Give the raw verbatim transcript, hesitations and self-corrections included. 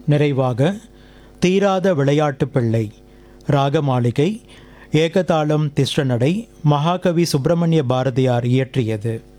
நிறைவாக தீராத விளையாட்டு பிள்ளை ராகமாளிகை ஏகதாளம் திஸ்ரநடை மகாகவி சுப்பிரமணிய பாரதியார் இயற்றியது.